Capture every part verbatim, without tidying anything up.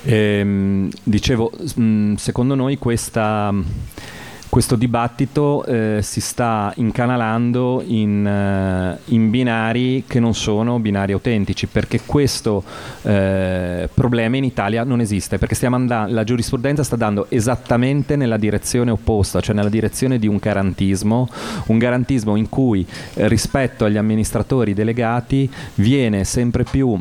Ehm, dicevo, mh, secondo noi questa, questo dibattito eh, si sta incanalando in, eh, in binari che non sono binari autentici, perché questo eh, problema in Italia non esiste, perché stiamo andando, la giurisprudenza sta andando esattamente nella direzione opposta, cioè nella direzione di un garantismo, un garantismo in cui eh, rispetto agli amministratori delegati viene sempre più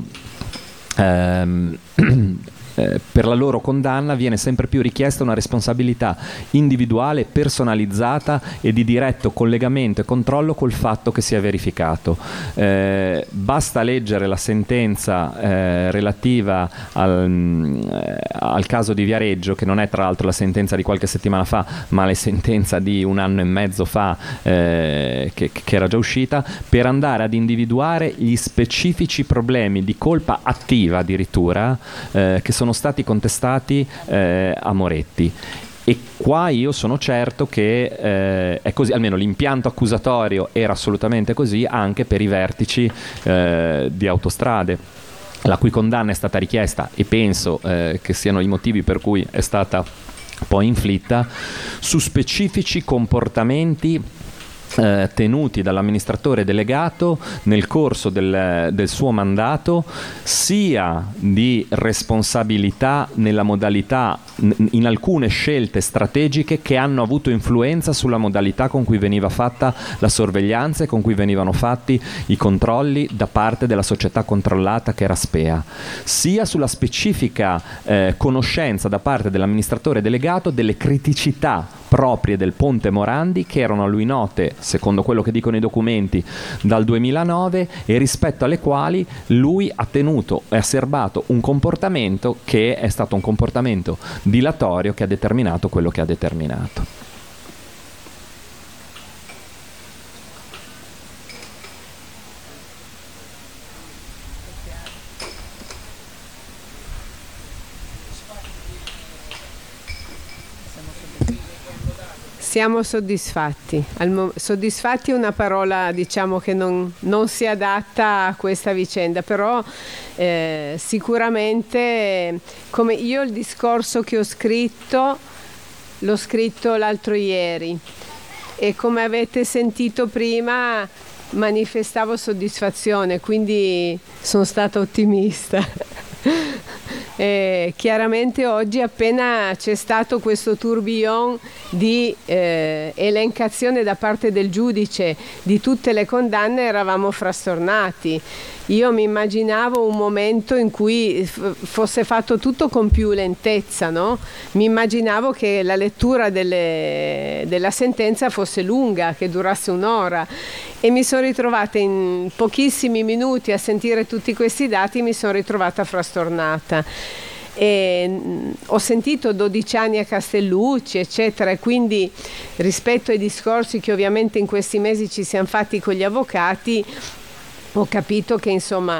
ehm, Eh, per la loro condanna viene sempre più richiesta una responsabilità individuale, personalizzata e di diretto collegamento e controllo col fatto che si è verificato. Eh, basta leggere la sentenza eh, relativa al, eh, al caso di Viareggio, che non è tra l'altro la sentenza di qualche settimana fa, ma la sentenza di un anno e mezzo fa eh, che, che era già uscita, per andare ad individuare gli specifici problemi di colpa attiva addirittura eh, che sono sono stati contestati eh, a Moretti. E qua io sono certo che eh, è così, almeno l'impianto accusatorio era assolutamente così anche per i vertici eh, di Autostrade, la cui condanna è stata richiesta, e penso eh, che siano i motivi per cui è stata poi inflitta, su specifici comportamenti Eh, tenuti dall'amministratore delegato nel corso del, del suo mandato, sia di responsabilità nella modalità, in alcune scelte strategiche che hanno avuto influenza sulla modalità con cui veniva fatta la sorveglianza e con cui venivano fatti i controlli da parte della società controllata che era Spea, sia sulla specifica eh, conoscenza da parte dell'amministratore delegato delle criticità proprie del ponte Morandi, che erano a lui note, secondo quello che dicono i documenti, dal duemilanove, e rispetto alle quali lui ha tenuto e ha serbato un comportamento che è stato un comportamento dilatorio che ha determinato quello che ha determinato. Siamo soddisfatti. Soddisfatti è una parola, diciamo, che non, non si adatta a questa vicenda, però eh, sicuramente, come io il discorso che ho scritto, l'ho scritto l'altro ieri, e come avete sentito prima manifestavo soddisfazione, quindi sono stata ottimista. Eh, chiaramente oggi, appena c'è stato questo tourbillon di eh, elencazione da parte del giudice di tutte le condanne, eravamo frastornati. Io mi immaginavo un momento in cui f- fosse fatto tutto con più lentezza, no? Mi immaginavo che la lettura delle, della sentenza fosse lunga, che durasse un'ora, e mi sono ritrovata in pochissimi minuti a sentire tutti questi dati, mi sono ritrovata frastornata. E, mh, ho sentito dodici anni a Castellucci, eccetera, e quindi rispetto ai discorsi che ovviamente in questi mesi ci siamo fatti con gli avvocati, ho capito che insomma